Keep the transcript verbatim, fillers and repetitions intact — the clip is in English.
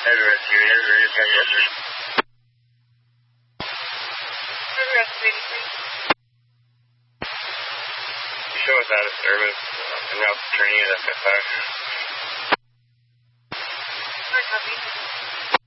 Heavy rescue, heavy rescue, heavy rescue. Heavy rescue, please. You show us out of service. Uh, and now training at F F five. Sorry, copy.